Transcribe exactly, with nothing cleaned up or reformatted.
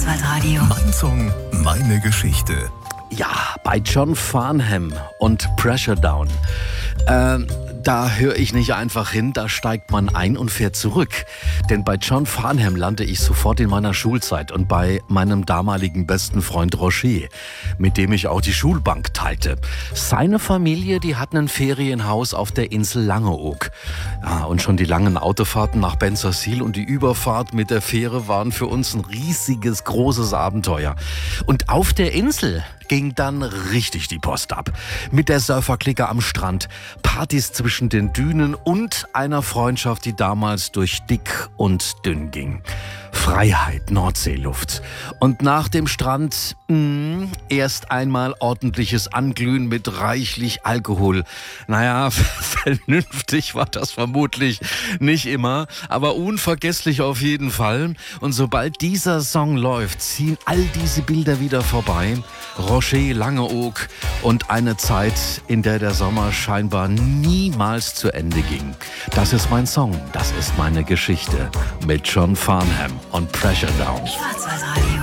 Schwarzwaldradio. Mein Song, meine Geschichte. Ja, bei John Farnham und Pressure Down. Ähm, da höre ich nicht einfach hin, da steigt man ein und fährt zurück. Denn bei John Farnham lande ich sofort in meiner Schulzeit und bei meinem damaligen besten Freund Roger, mit dem ich auch die Schulbank teilte. Seine Familie, die hatten ein Ferienhaus auf der Insel Langeoog. Ja, und schon die langen Autofahrten nach Bensersiel und die Überfahrt mit der Fähre waren für uns ein riesiges, großes Abenteuer. Und auf der Insel ging dann richtig die Post ab. Mit der Surferklicke am Strand, Partys zwischen den Dünen und einer Freundschaft, die damals durch dick und dünn ging. Freiheit, Nordseeluft. Und nach dem Strand mh, erst einmal ordentliches Anglühen mit reichlich Alkohol. Naja, vernünftig war das vermutlich nicht immer, aber unvergesslich auf jeden Fall. Und sobald dieser Song läuft, ziehen all diese Bilder wieder vorbei. Roger, Langeoog und eine Zeit, in der der Sommer scheinbar niemals zu Ende ging. Das ist mein Song, das ist meine Geschichte mit John Farnham und Pressure Down. Schwarzwaldradio.